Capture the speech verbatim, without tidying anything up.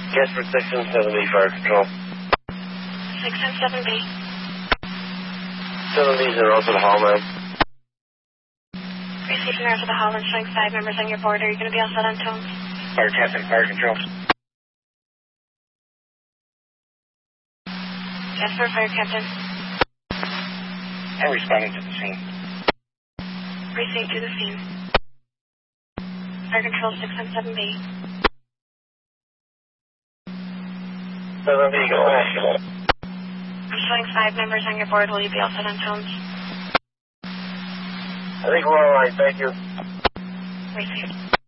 Casper six and seven B, fire control. six and seven B. seven B's en route to the hall, ma'am. Receiving air for the hall and showing five members on your board. Are you going to be all set on tones? Fire captain, fire control. Casper, fire captain. I'm responding to the scene. Received to the scene. Fire control six and seven B. seven B, go ahead. I'm showing five members on your board. Will you be all set on tones? I think we're all right, thank you. Received.